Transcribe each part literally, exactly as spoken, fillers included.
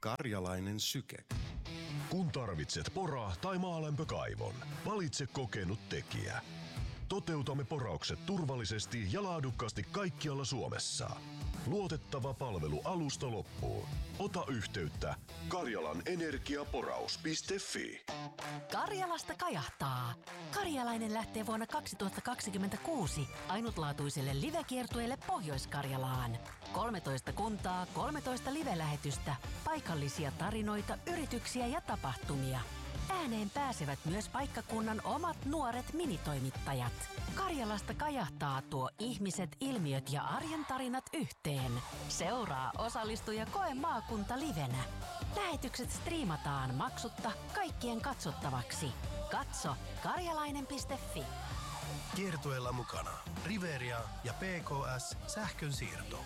Karjalainen syke. Kun tarvitset pora- tai maalämpökaivon, valitse kokenut tekijä. Toteutamme poraukset turvallisesti ja laadukkaasti kaikkialla Suomessa. Luotettava palvelu alusta loppuun. Ota yhteyttä karjalanenergiaporaus piste fi. Karjalasta kajahtaa. Karjalainen lähtee vuonna kaksituhattakaksikymmentäkuusi ainutlaatuiselle livekiertueelle Pohjois-Karjalaan. kolmetoista kuntaa, kolmetoista live-lähetystä, paikallisia tarinoita, yrityksiä ja tapahtumia. Ääneen pääsevät myös paikkakunnan omat nuoret minitoimittajat. Karjalasta kajahtaa tuo ihmiset, ilmiöt ja arjen tarinat yhteen. Seuraa, osallistu ja koe maakunta livenä. Lähetykset striimataan maksutta kaikkien katsottavaksi. Katso karjalainen piste fi. Kiertueella mukana Riveria ja P K S Sähkönsiirto.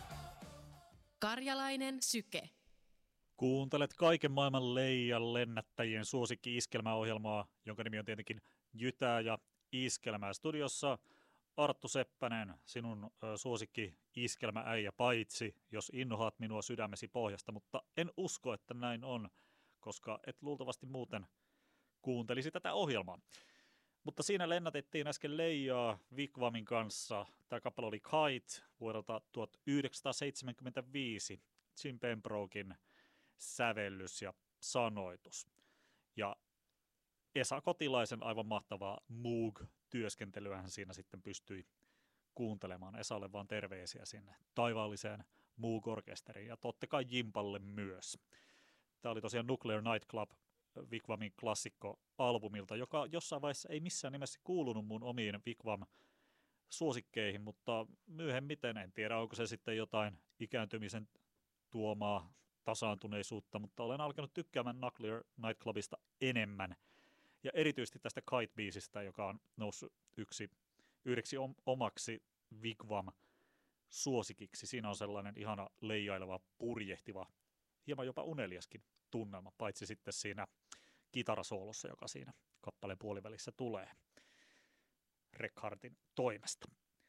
Karjalainen syke. Kuuntelet kaiken maailman leijan lennättäjien suosikki-iskelmäohjelmaa, jonka nimi on tietenkin Jytää ja Iskelmää. Studiossa Arttu Seppänen, sinun suosikki-iskelmääijä, paitsi jos innohaat minua sydämesi pohjasta, mutta en usko, että näin on, koska et luultavasti muuten kuuntelisi tätä ohjelmaa. Mutta siinä lennätettiin äsken leijaa Wigwamin kanssa. Tämä kappale oli Kite vuodelta tuhatyhdeksänsataaseitsemänkymmentäviisi, Jim Pembroken sävellys ja sanoitus. Ja Esa Kotilaisen aivan mahtavaa Moog-työskentelyähän siinä sitten pystyi kuuntelemaan. Esalle vaan terveisiä sinne taivaalliseen Moog-orkesteriin ja totta kai Jimpalle myös. Tämä oli tosiaan Nuclear Nightclub Wigwamin klassikkoalbumilta, joka jossain vaiheessa ei missään nimessä kuulunut mun omiin Wigwam-suosikkeihin, mutta myöhemmiten en tiedä, onko se sitten jotain ikääntymisen tuomaa tasaantuneisuutta, mutta olen alkanut tykkäämään Nuclear Nightclubista enemmän. Ja erityisesti tästä Kite-biisistä, joka on noussut yksi, yhdeksi omaksi Wigwam-suosikiksi. Siinä on sellainen ihana leijaileva, purjehtiva, hieman jopa uneliaskin tunnelma, paitsi sitten siinä kitarasoolossa, joka siinä kappaleen puolivälissä tulee Rekhardin toimesta.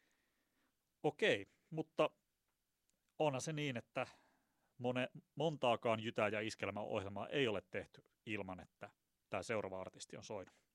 Okei, mutta onhan se niin, että Mone, montaakaan Jytää ja Iskelmä -ohjelmaa ei ole tehty ilman, että tämä seuraava artisti on soinut.